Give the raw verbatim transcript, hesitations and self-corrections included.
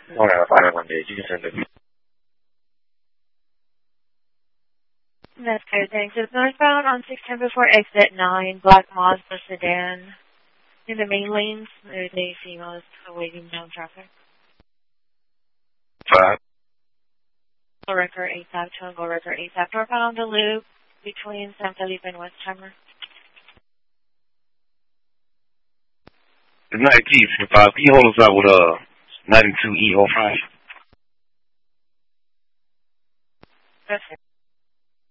One out of five on day. You can send it. That's good, thanks. It's northbound on six ten before exit nine, black Mazda sedan. In the main lanes, there's a female awaiting down traffic. Five. Go record ASAP, to go record ASAP. Northbound on the loop between San Felipe and Westheimer. It's ninety-two, five. Can you hold us out with uh ninety-two E oh five?